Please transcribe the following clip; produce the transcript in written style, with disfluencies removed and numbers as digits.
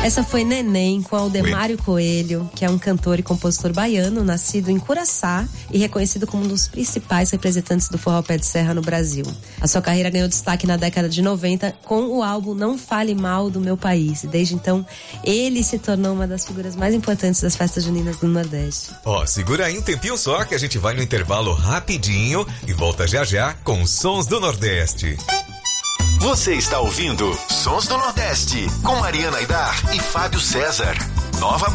Essa foi Neném, com Aldemário Coelho, que é um cantor e compositor baiano, nascido em Curaçá e reconhecido como um dos principais representantes do forró pé de serra no Brasil. A sua carreira ganhou destaque na década de 90 com o álbum Não Fale Mal do Meu País. Desde então, ele se tornou uma das figuras mais importantes das festas juninas do Nordeste. Segura aí um tempinho só que a gente vai no intervalo rapidinho e volta já já com os Sons do Nordeste. Você está ouvindo Sons do Nordeste com Mariana Aidar e Fábio César. Nova